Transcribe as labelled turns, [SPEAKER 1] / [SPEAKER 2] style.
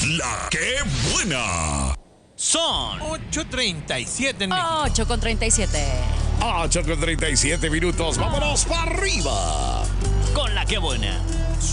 [SPEAKER 1] La que buena.
[SPEAKER 2] Son
[SPEAKER 3] 8:37 en México.
[SPEAKER 4] 8:37.
[SPEAKER 1] 8:37 minutos. Vámonos para arriba.
[SPEAKER 2] con La que buena.